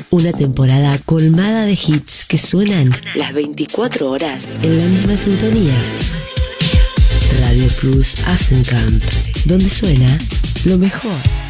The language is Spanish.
Una temporada colmada de hits que suenan las 24 horas en la misma sintonía. Radio Plus Asencamp, donde suena lo mejor.